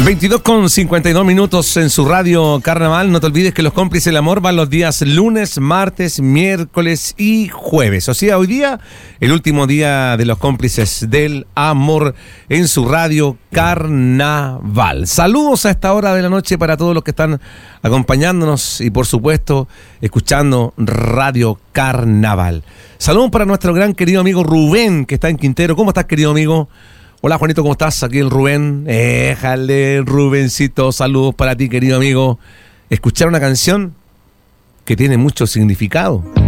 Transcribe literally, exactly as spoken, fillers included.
veintidós con cincuenta y dos minutos en su radio Carnaval. No te olvides que los cómplices del amor van los días lunes, martes, miércoles y jueves. O sea, hoy día, el último día de los cómplices del amor en su radio Carnaval. Saludos a esta hora de la noche para todos los que están acompañándonos y, por supuesto, escuchando Radio Carnaval. Saludos para nuestro gran querido amigo Rubén, que está en Quintero. ¿Cómo estás, querido amigo? Hola, Juanito, ¿cómo estás? Aquí el Rubén. Éjale, Rubencito, saludos para ti, querido amigo. Escuchar una canción que tiene mucho significado.